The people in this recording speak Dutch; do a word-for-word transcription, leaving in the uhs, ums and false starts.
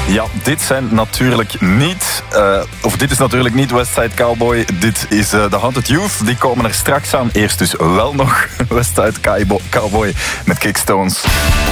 Ja, dit zijn natuurlijk niet... Uh, of dit is natuurlijk niet Westside Cowboy. Dit is uh, The Haunted Youth. Die komen er straks aan. Eerst dus wel nog Westside Cowboy met Kickstones.